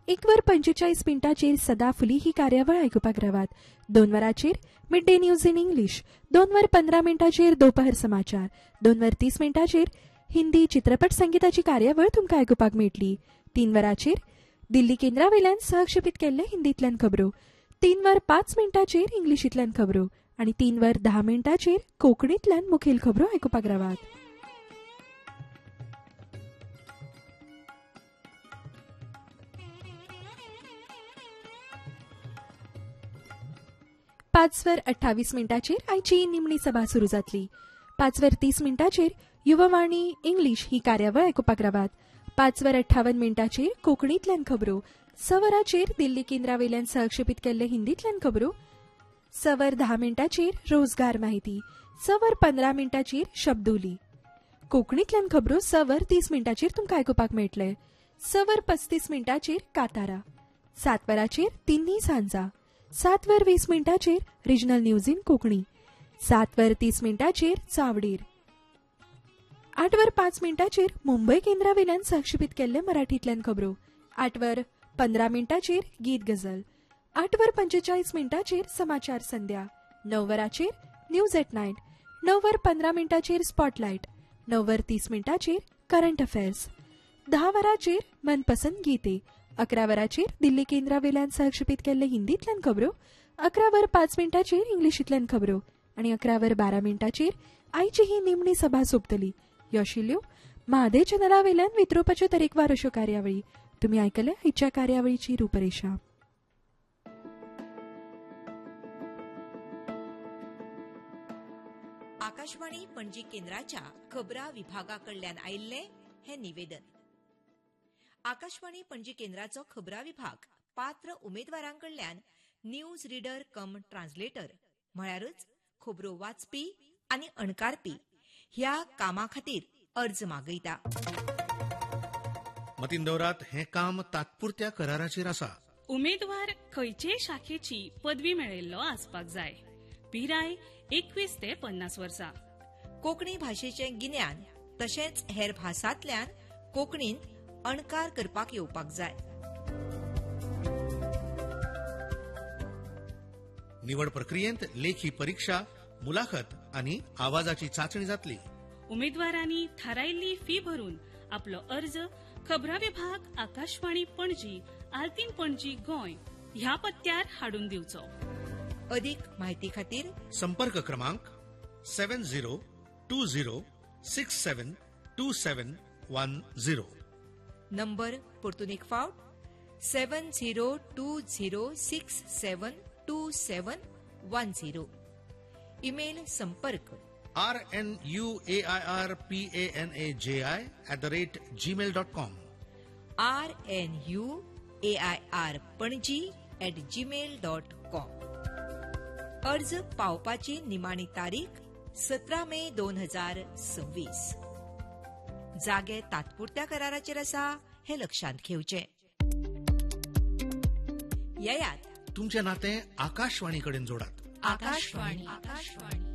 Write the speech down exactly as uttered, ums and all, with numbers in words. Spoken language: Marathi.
एक वर पंचेचाळीस मिनटाचेर सदाफुली ही कार्यावळ आयकुपाक रावात. दोन वरांचेर mid day news in English, दोन वर पंदरा मिनटाचेर दोपहर समाचार, दोन वर तीस मिनटाचेर हिंदी चित्रपट संगीताची कार्यावळ तुमकां आयकुपाक मेळटली. तीन वरांचेर दिल्ली केंद्रावेल्यान सहक्षेपीत केल्ले हिंदींतल्यान खबरो, तीन वर पाच मिनटाचेर इंग्लिशींतल्यान खबरो आनी तीन वर धा मिनटाचेर कोंकणींतल्यान मुखेल खबरो आयकुपाक रावात. पाच वर अठ्ठावीस मिनटाचेर आयची निमणी सभा सुरू जातली. पाच वर तीस मिनटाचेर युववाणी इंग्लीश ही कार्यावळ आयकुपाक रावात. पाच वर अठ्ठावन मिनटाचेर कोंकणींतल्यान खबरो, स वरांचेर दिल्ली केंद्रावेल्यान सहक्षेपीत केल्ले हिंदींतल्यान खबरो, स वर धा मिनटाचेर रोजगार माहिती, स वर पंदरा मिनटाचेर शब्दोली. कोंकणींतल्यान खबरो स वर तीस मिनटाचेर तुमकां आयकुपाक मेळटले. स वर पस्तीस मिनटाचेर कातारा. सात वरांचेर तिन्नी सांजा. सात वर वीस मिनटाचेर रिजनल न्यूज इन कोंकणी. सात वर तीस मिनटाचेर चावडीर. आठ वर पाच मिनटाचेर मुंबय केंद्रावेल्यान सहक्षेपीत केल्ले मराठींतल्यान खबरो. आठ वर पंदरा मिनटाचेर गीत गझल. आठ वर पंचेचाळीस मिनटाचेर समाचार संध्या. णव वरांचेर न्यूज एट नायट. णव वर पंदरा मिनटाचेर स्पॉटलायट. णव वर तीस मिनटाचेर करंट अफेअर्स. धा वरांचेर मनपसंद गीते. अकरा वरांचेर दिल्ली केंद्रावेल्यान सहक्षेपीत केल्ले हिंदींतल्यान खबरो. अकरा वर पाच मिनटाचेर इंग्लिशींतल्यान खबरो आनी अकरा वर बारा मिनटाचेर आयची ही निमणी सभा सोंपतली. ह्यो आशिल्ल्यो म्हादय चॅनलावेल्यान वितरोवपाच्यो तरेकवार अश्यो कार्यावळी. तुमी आयकले आयच्या कार्यावळीची रूपरेषा. आकाशवाणी पणजी केंद्राच्या खबरां विभागाकडल्यान आयिल्ले हे निवेदन. आकाशवाणी पणजी केंद्राचो खबरां विभाग पात्र उमेदवारांकडल्यान न्यूज रीडर कम ट्रान्सलेटर म्हळ्यारच खबरो वाचपी आनी अणकारपी ह्या कामा खातीर अर्ज मागयता. मतीन दवरात, हें काम तात्पुरत्या कराराचेर आसा. उमेदवार खंयचे शाखेची पदवी मेळयल्लो आसपाक जाय. पिराय एकवीस ते पन्नास वर्सां. कोंकणी भाशेचें गिन्यान तशेंच हेर भासांतल्यान कोंकणींत अणकार करपाक येवपाक जाय. निवड प्रक्रियेंत लेखी परीक्षा, मुलाखत आनी आवाजाची चांचणी जातली. उमेदवारांनी थारायिल्ली फी भरून आपलो अर्ज खबरां विभाग, आकाशवाणी पणजी, आल्तीन पणजी, गोंय ह्या पत्त्यार हाडून दिवचो. अदीक म्हायती खातीर संपर्क क्रमांक सेवन zero to zero six seven to seven one zero. Number परतून एक फावट सेवन zero to zero six seven to seven one zero. Email संपर्क R N U A I R P A N A जे I at the rate Gmail dot com. R N U A I R Panaji at Gmail dot com. अर्ज पावपाची निमाणी तारीख सतरा मे दोन हजार सव्वीस. जागे तात्पुरत्या कराराचेर आसा हे लक्षांत घेवचें. येयात तुमचें नातें आकाशवाणी कडेन जोडात. आकाशवाणी आकाशवाणी